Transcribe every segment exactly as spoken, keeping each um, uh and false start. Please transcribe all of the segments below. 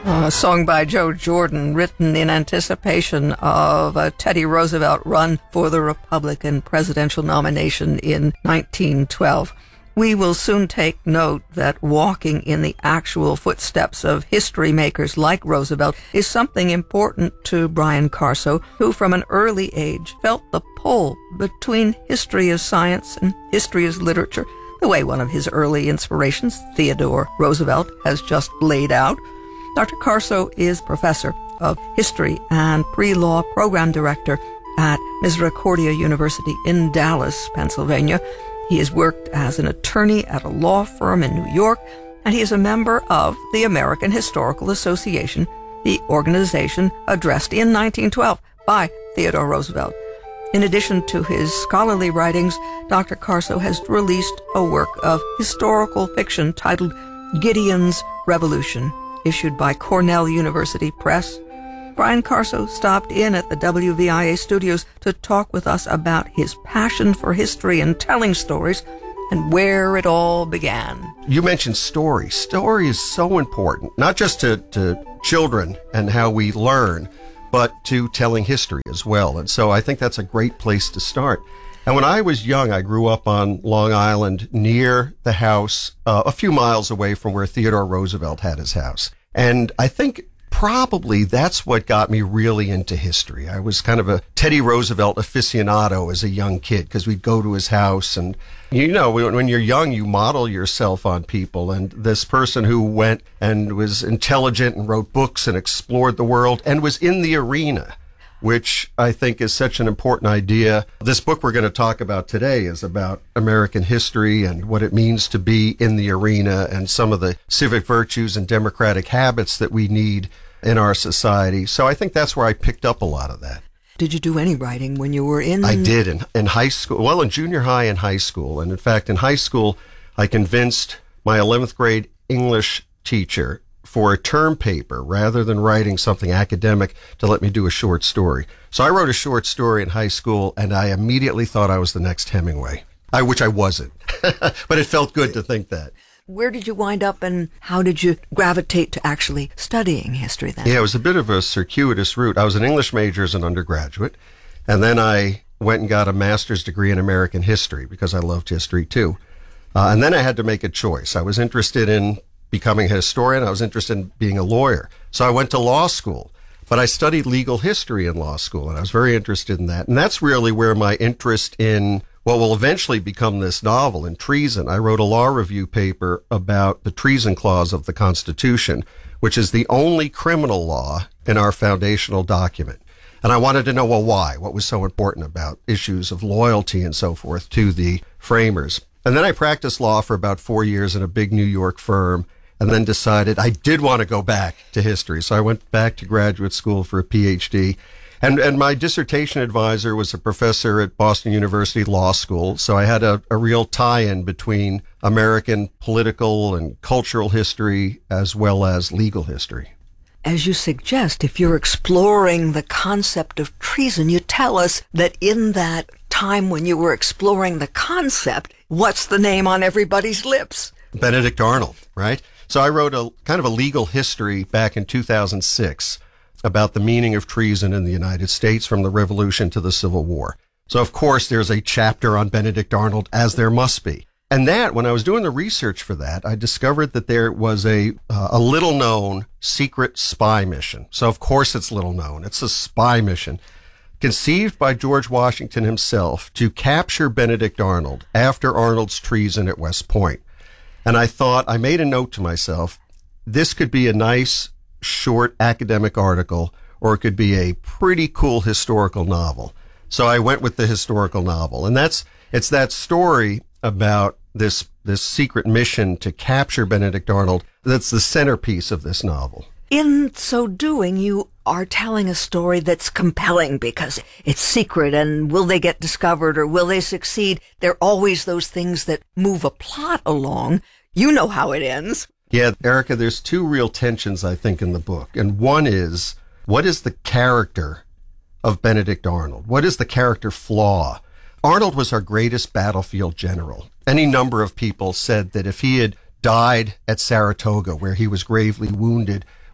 A song by Joe Jordan, written in anticipation of a Teddy Roosevelt run for the Republican presidential nomination in nineteen twelve. We will soon take note that walking in the actual footsteps of history makers like Roosevelt is something important to Brian Carso, who from an early age felt the pull between history as science and history as literature, the way one of his early inspirations, Theodore Roosevelt, has just laid out. Doctor Carso is professor of history and pre-law program director at Misericordia University in Dallas, Pennsylvania. He has worked as an attorney at a law firm in New York, and he is a member of the American Historical Association, the organization addressed in nineteen twelve by Theodore Roosevelt. In addition to his scholarly writings, Doctor Carso has released a work of historical fiction titled Gideon's Revolution, issued by Cornell University Press. Brian Carso stopped in at the W V I A studios to talk with us about his passion for history and telling stories and where it all began. You mentioned story. Story is so important, not just to, to children and how we learn, but to telling history as well. And so I think that's a great place to start. And when I was young, I grew up on Long Island near the house, uh, a few miles away from where Theodore Roosevelt had his house. And I think probably that's what got me really into history. I was kind of a Teddy Roosevelt aficionado as a young kid because we'd go to his house. And, you know, when you're young, you model yourself on people. And this person who went and was intelligent and wrote books and explored the world and was in the arena, which I think is such an important idea. This book we're going to talk about today is about American history and what it means to be in the arena and some of the civic virtues and democratic habits that we need in our society. So I think that's where I picked up a lot of that. Did you do any writing when you were in? I did in, in high school, well, in junior high and high school. And in fact, in high school, I convinced my eleventh grade English teacher for a term paper, rather than writing something academic, to let me do a short story. So I wrote a short story in high school, and I immediately thought I was the next Hemingway, I, which I wasn't. But it felt good to think that. Where did you wind up, and how did you gravitate to actually studying history then? Yeah, it was a bit of a circuitous route. I was an English major as an undergraduate, and then I went and got a master's degree in American history because I loved history too. Uh, and then I had to make a choice. I was interested in becoming a historian. I was interested in being a lawyer. So I went to law school, but I studied legal history in law school, and I was very interested in that. And that's really where my interest in what will eventually become this novel, in treason. I wrote a law review paper about the treason clause of the Constitution, which is the only criminal law in our foundational document. And I wanted to know, well, why? What was so important about issues of loyalty and so forth to the framers? And then I practiced law for about four years in a big New York firm, and then decided I did want to go back to history. So I went back to graduate school for a P H D. And and my dissertation advisor was a professor at Boston University Law School. So I had a, a real tie-in between American political and cultural history as well as legal history. As you suggest, if you're exploring the concept of treason, you tell us that in that time when you were exploring the concept, what's the name on everybody's lips? Benedict Arnold, right? So I wrote a kind of a legal history back in two thousand six about the meaning of treason in the United States from the Revolution to the Civil War. So, of course, there's a chapter on Benedict Arnold, as there must be. And that, when I was doing the research for that, I discovered that there was a uh, a little-known secret spy mission. So, of course, it's little-known. It's a spy mission conceived by George Washington himself to capture Benedict Arnold after Arnold's treason at West Point. And I thought, I made a note to myself, this could be a nice, short academic article, or it could be a pretty cool historical novel. So I went with the historical novel. And that's, it's that story about this, this secret mission to capture Benedict Arnold that's the centerpiece of this novel. In so doing, you are telling a story that's compelling because it's secret, and will they get discovered or will they succeed? There are always those things that move a plot along. You know how it ends. Yeah, Erica, there's two real tensions, I think, in the book. And one is, what is the character of Benedict Arnold? What is the character flaw? Arnold was our greatest battlefield general. Any number of people said that if he had died at Saratoga, where he was gravely wounded,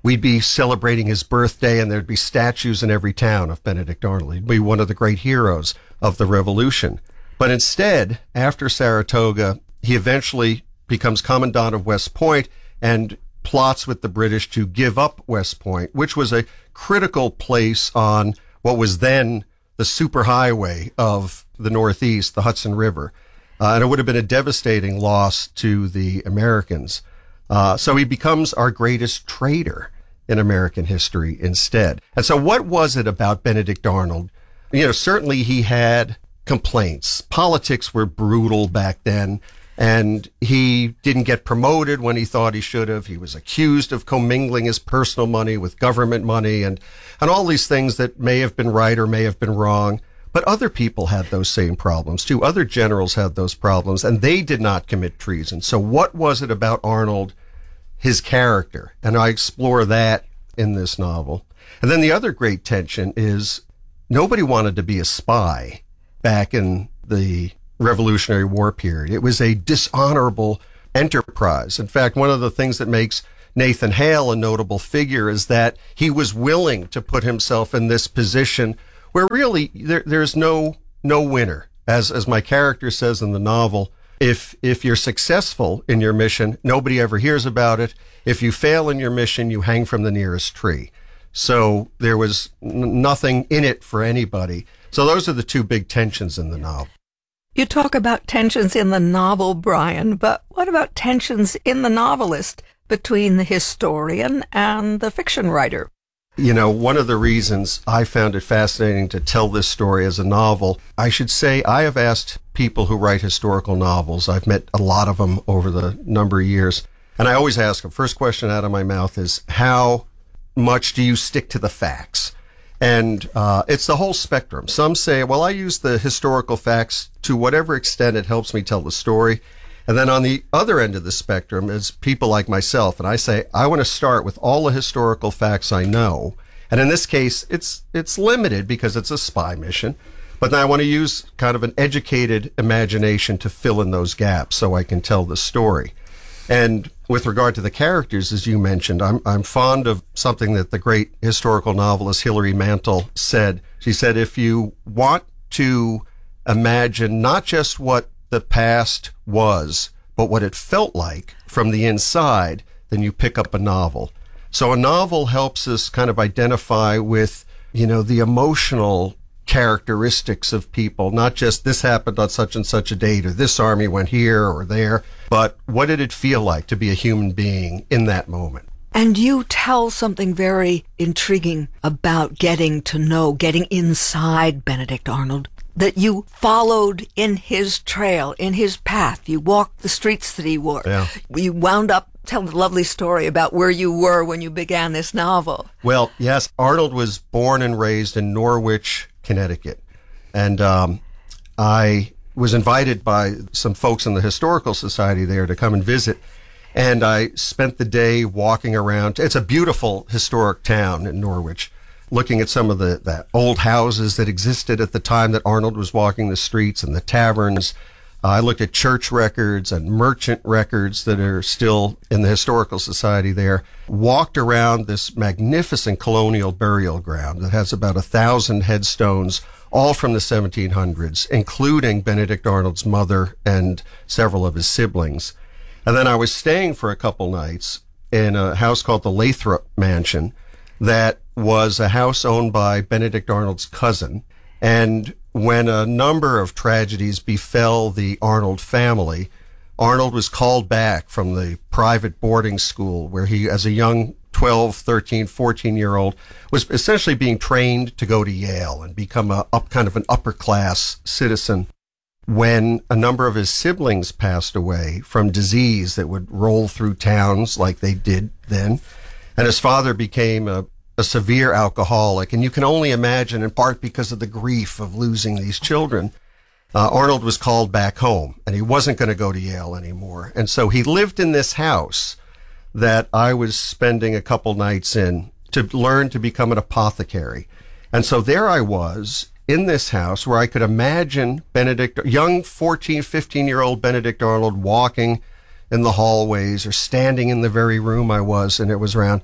we'd be celebrating his birthday and there'd be statues in every town of Benedict Arnold. He'd be one of the great heroes of the Revolution. But instead, after Saratoga, he eventually becomes Commandant of West Point and plots with the British to give up West Point, which was a critical place on what was then the superhighway of the Northeast, the Hudson River. Uh, and it would have been a devastating loss to the Americans. Uh, so he becomes our greatest traitor in American history instead. And so what was it about Benedict Arnold? You know, certainly he had complaints. Politics were brutal back then, and he didn't get promoted when he thought he should have. He was accused of commingling his personal money with government money and, and all these things that may have been right or may have been wrong. But other people had those same problems too. Other generals had those problems, and they did not commit treason. So what was it about Arnold, his character? And I explore that in this novel. And then the other great tension is nobody wanted to be a spy back in the Revolutionary War period. It was a dishonorable enterprise. In fact, one of the things that makes Nathan Hale a notable figure is that he was willing to put himself in this position where really there, there's no no winner. As as my character says in the novel, if if you're successful in your mission, nobody ever hears about it. If you fail in your mission, you hang from the nearest tree. So there was n- nothing in it for anybody. So those are the two big tensions in the novel. You talk about tensions in the novel, Brian, but what about tensions in the novelist between the historian and the fiction writer? You know, one of the reasons I found it fascinating to tell this story as a novel, I should say I have asked people who write historical novels. I've met a lot of them over the number of years. And I always ask them, first question out of my mouth is, how much do you stick to the facts? And uh, it's the whole spectrum. Some say, well, I use the historical facts to whatever extent it helps me tell the story. And then on the other end of the spectrum is people like myself. And I say, I want to start with all the historical facts I know. And in this case, it's it's limited because it's a spy mission. But then I want to use kind of an educated imagination to fill in those gaps so I can tell the story. And with regard to the characters, as you mentioned, I'm I'm fond of something that the great historical novelist Hilary Mantel said. She said, if you want to imagine not just what the past was, but what it felt like from the inside, then you pick up a novel. So a novel helps us kind of identify with, you know, the emotional characteristics of people, not just this happened on such and such a date, or this army went here or there, but what did it feel like to be a human being in that moment? And you tell something very intriguing about getting to know, getting inside Benedict Arnold, that you followed in his trail, in his path. You walked the streets that he walked. Yeah. You wound up telling a lovely story about where you were when you began this novel. Well, yes, Arnold was born and raised in Norwich, Connecticut. And um, I was invited by some folks in the Historical Society there to come and visit. And I spent the day walking around. It's a beautiful historic town in Norwich, looking at some of the, the old houses that existed at the time that Arnold was walking the streets and the taverns. Uh, I looked at church records and merchant records that are still in the Historical Society there. Walked around this magnificent colonial burial ground that has about a thousand headstones, all from the seventeen hundreds, including Benedict Arnold's mother and several of his siblings. And then I was staying for a couple nights in a house called the Lathrop Mansion that was a house owned by Benedict Arnold's cousin. And when a number of tragedies befell the Arnold family, Arnold was called back from the private boarding school where he, as a young twelve, thirteen, fourteen-year-old, was essentially being trained to go to Yale and become a up, kind of an upper-class citizen. When a number of his siblings passed away from disease that would roll through towns like they did then, and his father became a a severe alcoholic, and you can only imagine, in part because of the grief of losing these children, uh, Arnold was called back home, and he wasn't going to go to Yale anymore. And so he lived in this house that I was spending a couple nights in to learn to become an apothecary. And so there I was in this house where I could imagine Benedict, young fourteen, fifteen-year-old Benedict Arnold walking in the hallways or standing in the very room I was, and it was around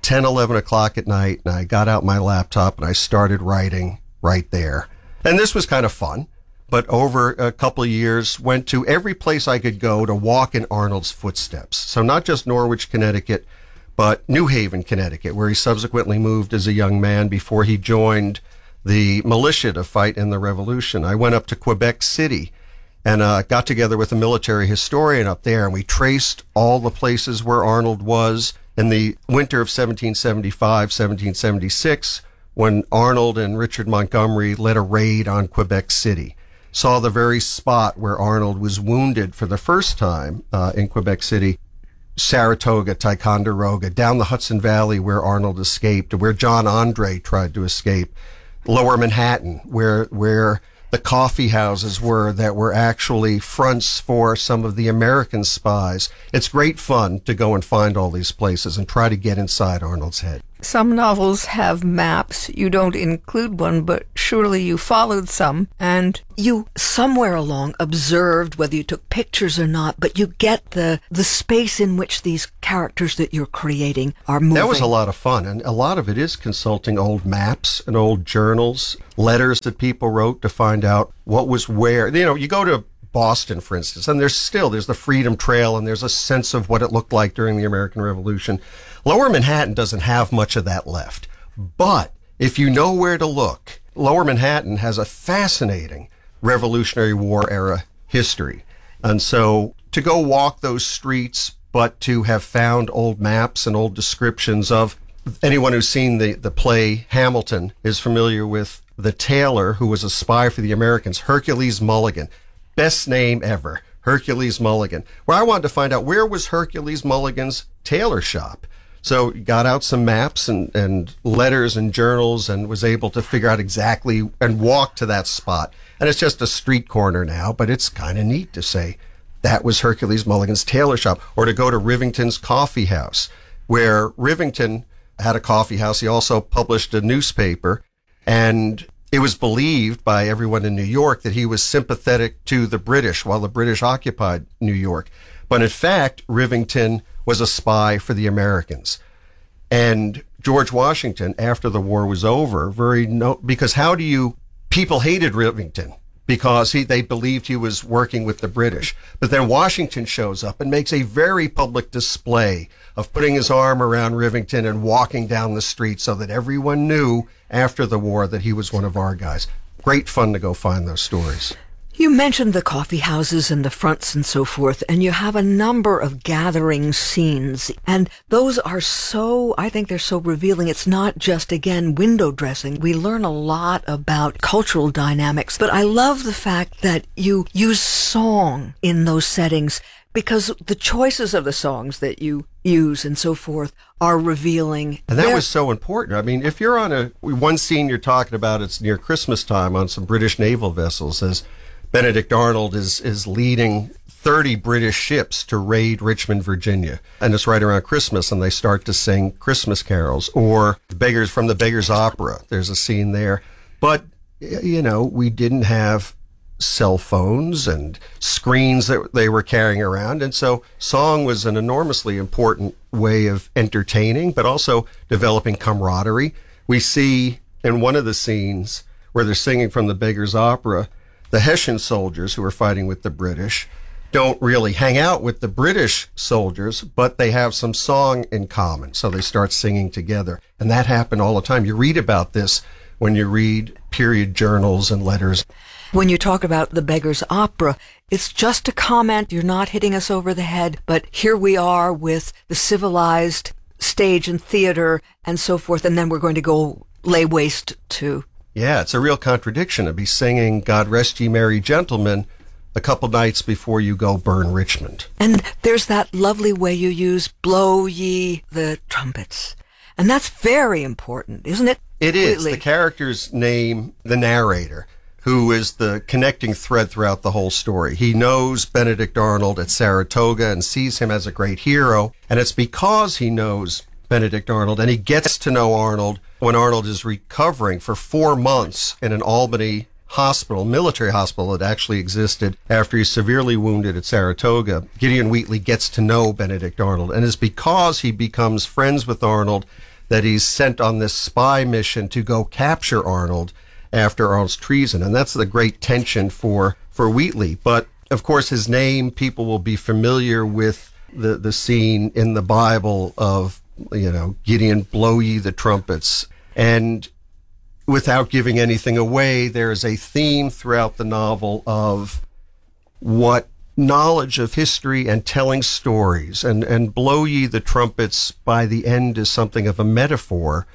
ten, eleven o'clock at night, and I got out my laptop and I started writing right there. And this was kind of fun. But over a couple of years, went to every place I could go to walk in Arnold's footsteps. So not just Norwich, Connecticut, but New Haven, Connecticut, where he subsequently moved as a young man before he joined the militia to fight in the Revolution. I went up to Quebec City and uh, got together with a military historian up there, and we traced all the places where Arnold was in the winter of seventeen seventy-five, seventeen seventy-six, when Arnold and Richard Montgomery led a raid on Quebec City. Saw the very spot where Arnold was wounded for the first time uh, in Quebec City, Saratoga, Ticonderoga, down the Hudson Valley where Arnold escaped, where John Andre tried to escape, Lower Manhattan, where where the coffee houses were that were actually fronts for some of the American spies. It's great fun to go and find all these places and try to get inside Arnold's head. Some novels have maps. You don't include one, but surely you followed some, and you somewhere along observed, whether you took pictures or not, but you get the the space in which these characters that you're creating are moving. That was a lot of fun, and a lot of it is consulting old maps and old journals, letters that people wrote to find out what was where. You know, you go to Boston, for instance, and there's still, there's the Freedom Trail, and there's a sense of what it looked like during the American Revolution. Lower Manhattan doesn't have much of that left. But if you know where to look, Lower Manhattan has a fascinating Revolutionary War era history. And so to go walk those streets, but to have found old maps and old descriptions of, anyone who's seen the, the play Hamilton is familiar with the tailor who was a spy for the Americans, Hercules Mulligan. Best name ever, Hercules Mulligan. Well, I wanted to find out, where was Hercules Mulligan's tailor shop? So got out some maps and, and letters and journals and was able to figure out exactly and walk to that spot. And it's just a street corner now, but it's kind of neat to say that was Hercules Mulligan's tailor shop. Or to go to Rivington's Coffee House, where Rivington had a coffee house. He also published a newspaper, and it was believed by everyone in New York that he was sympathetic to the British while the British occupied New York. But in fact, Rivington was a spy for the Americans. And George Washington, after the war was over, very no, because how do you, people hated Rivington because he, they believed he was working with the British. But then Washington shows up and makes a very public display of putting his arm around Rivington and walking down the street so that everyone knew after the war that he was one of our guys. Great fun to go find those stories. You mentioned the coffee houses and the fronts and so forth, and you have a number of gathering scenes, and those are so, I think they're so revealing. It's not just, again, window dressing. We learn a lot about cultural dynamics, but I love the fact that you use song in those settings, because the choices of the songs that you use and so forth are revealing. And that They're- was so important. I mean, if you're on a, one scene you're talking about, it's near Christmas time on some British naval vessels, as Benedict Arnold is, is leading thirty British ships to raid Richmond, Virginia. And it's right around Christmas, and they start to sing Christmas carols. Or the Beggars from the Beggars Opera, there's a scene there. But, you know, we didn't have cell phones and screens that they were carrying around. And so song was an enormously important way of entertaining, but also developing camaraderie. We see in one of the scenes where they're singing from the Beggars Opera, the Hessian soldiers who are fighting with the British don't really hang out with the British soldiers, but they have some song in common. So they start singing together. And that happened all the time. You read about this when you read period journals and letters. When you talk about the Beggars Opera, it's just a comment. You're not hitting us over the head, but here we are with the civilized stage and theater and so forth, and then we're going to go lay waste to. Yeah, it's a real contradiction to be singing God Rest Ye Merry Gentlemen a couple nights before you go burn Richmond. And there's that lovely way you use blow ye the trumpets. And that's very important, isn't it? It is. Completely. The character's name, the narrator, who is the connecting thread throughout the whole story. He knows Benedict Arnold at Saratoga and sees him as a great hero. And it's because he knows Benedict Arnold, and he gets to know Arnold when Arnold is recovering for four months in an Albany hospital, military hospital that actually existed after he's severely wounded at Saratoga. Gideon Wheatley gets to know Benedict Arnold, and it's because he becomes friends with Arnold that he's sent on this spy mission to go capture Arnold after Arnold's treason. And that's the great tension for, for Wheatley. But, of course, his name, people will be familiar with the, the scene in the Bible of, you know, Gideon, blow ye the trumpets. And without giving anything away, there is a theme throughout the novel of what knowledge of history and telling stories, and, and blow ye the trumpets by the end is something of a metaphor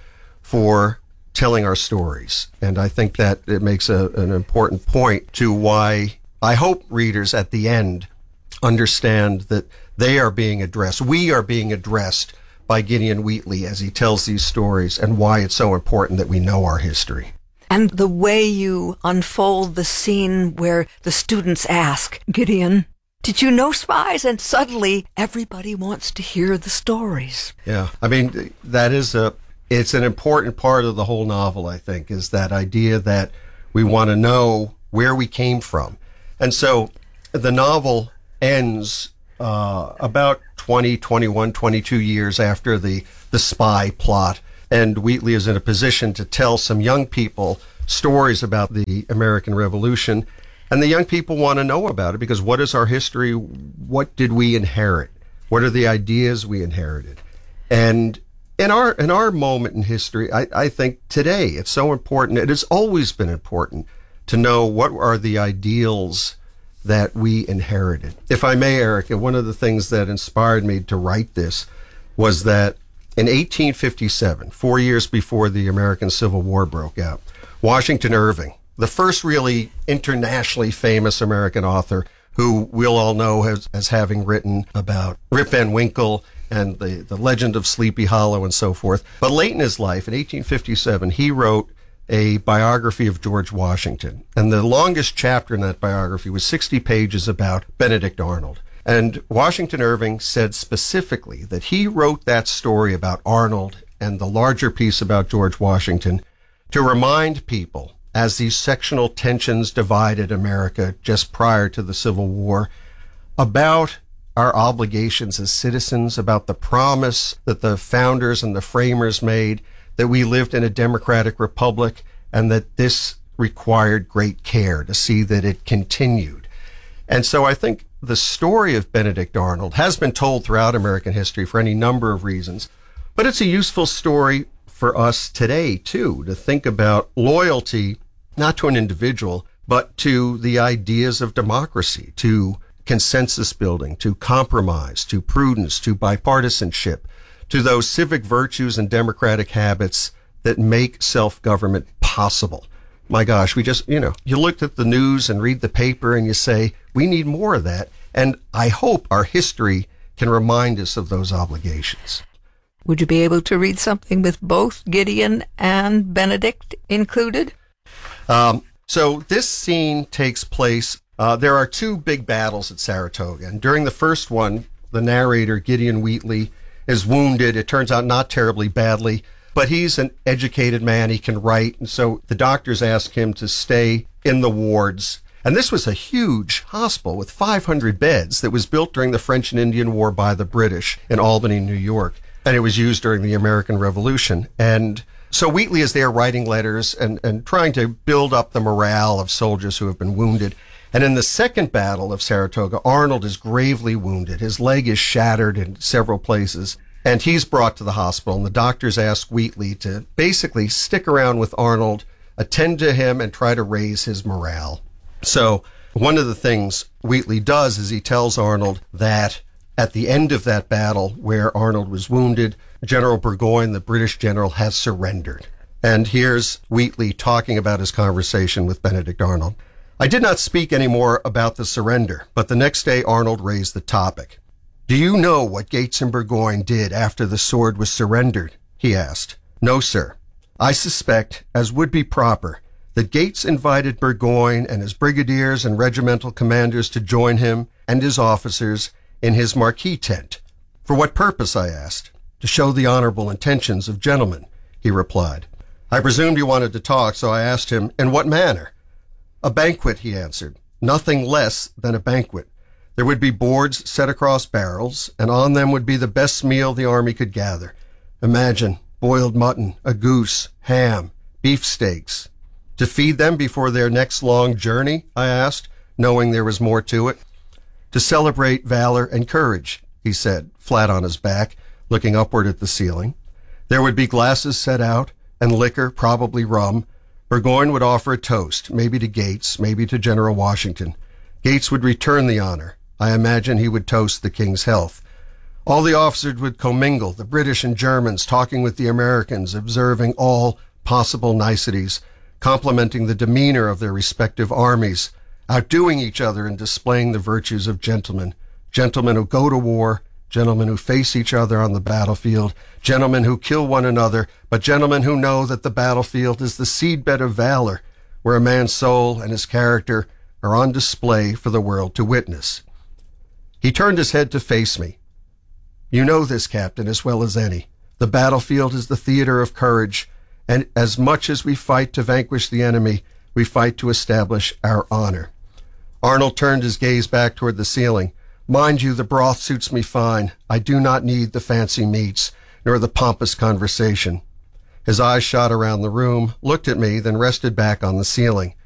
for telling our stories. And I think that it makes a, an important point to why I hope readers at the end understand that they are being addressed. We are being addressed by Gideon Wheatley as he tells these stories, and why it's so important that we know our history. And the way you unfold the scene where the students ask, Gideon, did you know spies? And suddenly everybody wants to hear the stories. Yeah, I mean, that is a, it's an important part of the whole novel, I think, is that idea that we want to know where we came from. And so the novel ends uh, about twenty, twenty-one, twenty-two years after the, the spy plot. And Wheatley is in a position to tell some young people stories about the American Revolution. And the young people want to know about it because what is our history? What did we inherit? What are the ideas we inherited? And in our in our moment in history, I, I think today it's so important. It has always been important to know what are the ideals that we inherited. If I may, Eric, one of the things that inspired me to write this was that in eighteen fifty-seven, four years before the American Civil War broke out, Washington Irving, the first really internationally famous American author who we'll all know as, as having written about Rip Van Winkle and the, the legend of Sleepy Hollow and so forth. But late in his life, in eighteen fifty-seven, he wrote a biography of George Washington. And the longest chapter in that biography was sixty pages about Benedict Arnold. And Washington Irving said specifically that he wrote that story about Arnold and the larger piece about George Washington to remind people, as these sectional tensions divided America just prior to the Civil War, about our obligations as citizens, about the promise that the founders and the framers made that we lived in a democratic republic and that this required great care to see that it continued. And so I think the story of Benedict Arnold has been told throughout American history for any number of reasons, but it's a useful story for us today, too, to think about loyalty, not to an individual, but to the ideas of democracy, to consensus building, to compromise, to prudence, to bipartisanship, to those civic virtues and democratic habits that make self-government possible. My gosh, we just, you know, you looked at the news and read the paper and you say, we need more of that. And I hope our history can remind us of those obligations. Would you be able to read something with both Gideon and Benedict included? Um, so this scene takes place, uh, there are two big battles at Saratoga. And during the first one, the narrator, Gideon Wheatley, is wounded. It turns out not terribly badly, but he's an educated man. He can write. And so the doctors ask him to stay in the wards. And this was a huge hospital with five hundred beds that was built during the French and Indian War by the British in Albany, New York. And it was used during the American Revolution. And so Wheatley is there writing letters and, and trying to build up the morale of soldiers who have been wounded. And in the second battle of Saratoga, Arnold is gravely wounded. His leg is shattered in several places, and he's brought to the hospital. And the doctors ask Wheatley to basically stick around with Arnold, attend to him, and try to raise his morale. So one of the things Wheatley does is he tells Arnold that at the end of that battle where Arnold was wounded, General Burgoyne, the British general, has surrendered. And here's Wheatley talking about his conversation with Benedict Arnold. I did not speak any more about the surrender, but the next day Arnold raised the topic. Do you know what Gates and Burgoyne did after the sword was surrendered? He asked. No, sir. I suspect, as would be proper, that Gates invited Burgoyne and his brigadiers and regimental commanders to join him and his officers in his marquee tent. For what purpose, I asked. To show the honorable intentions of gentlemen, he replied. I presumed he wanted to talk, so I asked him, in what manner? A banquet, he answered. Nothing less than a banquet. There would be boards set across barrels, and on them would be the best meal the army could gather. Imagine, boiled mutton, a goose, ham, beefsteaks. To feed them before their next long journey, I asked, knowing there was more to it. To celebrate valor and courage, he said, flat on his back, looking upward at the ceiling. There would be glasses set out, and liquor, probably rum. Burgoyne would offer a toast, maybe to Gates, maybe to General Washington. Gates would return the honor. I imagine he would toast the king's health. All the officers would commingle, the British and Germans talking with the Americans, observing all possible niceties, complimenting the demeanor of their respective armies, outdoing each other and displaying the virtues of gentlemen, gentlemen who go to war, gentlemen who face each other on the battlefield, gentlemen who kill one another, but gentlemen who know that the battlefield is the seedbed of valor, where a man's soul and his character are on display for the world to witness. He turned his head to face me. You know this, Captain, as well as any. The battlefield is the theater of courage, and as much as we fight to vanquish the enemy, we fight to establish our honor. Arnold turned his gaze back toward the ceiling. Mind you, the broth suits me fine. I do not need the fancy meats, nor the pompous conversation. His eyes shot around the room, looked at me, then rested back on the ceiling.